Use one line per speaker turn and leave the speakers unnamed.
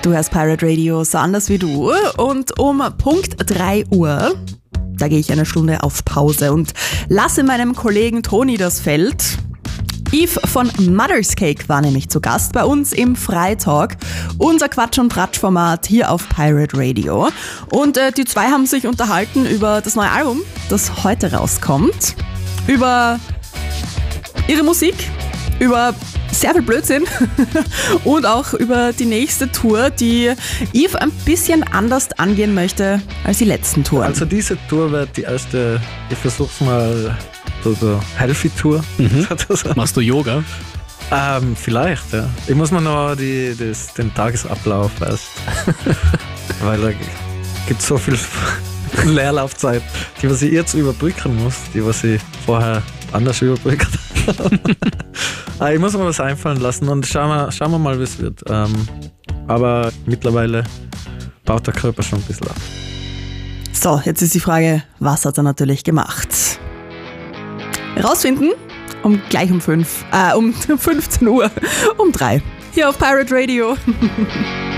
Du hörst Pirate Radio, so anders wie du. Und um Punkt 3 Uhr, da gehe ich eine Stunde auf Pause und lasse meinem Kollegen Toni das Feld. Yves von Mother's Cake war nämlich zu Gast bei uns im Freitalk, unser Quatsch- und Pratsch-Format hier auf Pirate Radio. Und die zwei haben sich unterhalten über das neue Album, das heute rauskommt, über ihre Musik, über sehr viel Blödsinn und auch über die nächste Tour, die Yves ein bisschen anders angehen möchte als die letzten Touren.
Also diese Tour wird die erste, ich versuch's mal, so Healthy-Tour.
Machst du Yoga?
Vielleicht, ja. Ich muss mir noch den Tagesablauf erst, weil da gibt so viel Leerlaufzeit, die was ich jetzt überbrücken muss, die was ich vorher anders überbrückt habe. Ich muss mir was einfallen lassen und schauen wir mal, wie es wird. Aber mittlerweile baut der Körper schon ein bisschen ab.
So, jetzt ist die Frage, was hat er natürlich gemacht? Rausfinden um 15 Uhr, um 3. Hier auf Pirate Radio.